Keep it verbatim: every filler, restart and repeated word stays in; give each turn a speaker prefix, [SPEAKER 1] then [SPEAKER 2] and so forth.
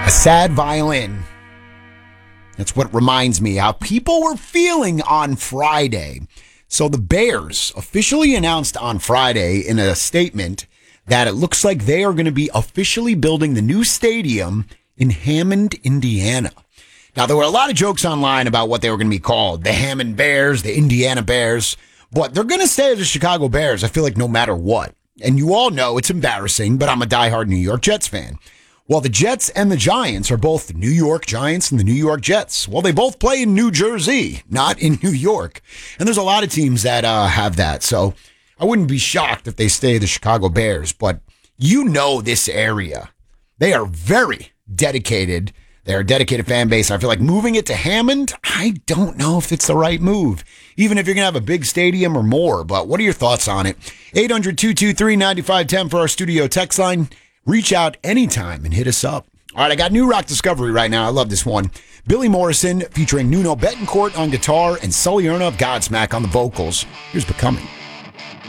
[SPEAKER 1] A sad violin. That's what reminds me how people were feeling on Friday. So the Bears officially announced on Friday in a statement that it looks like they are going to be officially building the new stadium in Hammond, Indiana. Now, there were a lot of jokes online about what they were going to be called. The Hammond Bears, the Indiana Bears. But they're going to stay as the Chicago Bears, I feel like, no matter what. And you all know it's embarrassing, but I'm a diehard New York Jets fan. Well, the Jets and the Giants are both the New York Giants and the New York Jets. Well, they both play in New Jersey, not in New York. And there's a lot of teams that uh, have that. So I wouldn't be shocked if they stay the Chicago Bears. But you know this area. They are very dedicated. They're a dedicated fan base. I feel like moving it to Hammond, I don't know if it's the right move, even if you're going to have a big stadium or more. But what are your thoughts on it? eight hundred, two two three, nine five one zero for our studio text line. Reach out anytime and hit us up. All right, I got new rock discovery right now. I love this one. Billy Morrison featuring Nuno Betancourt on guitar and Sully Erna of Godsmack on the vocals. Here's Becoming.